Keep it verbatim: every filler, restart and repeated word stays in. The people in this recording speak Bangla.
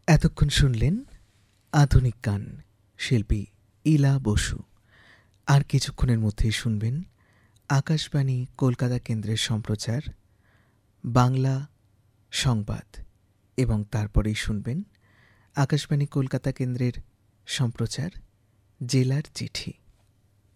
এতক্ষণ শুনলেন আধুনিক গান, শিল্পী ইলা বসু। আর কিছুক্ষণের মধ্যেই শুনবেন আকাশবাণী কলকাতা কেন্দ্রের সম্প্রচার বাংলা সংবাদ, এবং তারপরেই শুনবেন আকাশবাণী কলকাতা কেন্দ্রের সম্প্রচার জেলার চিঠি।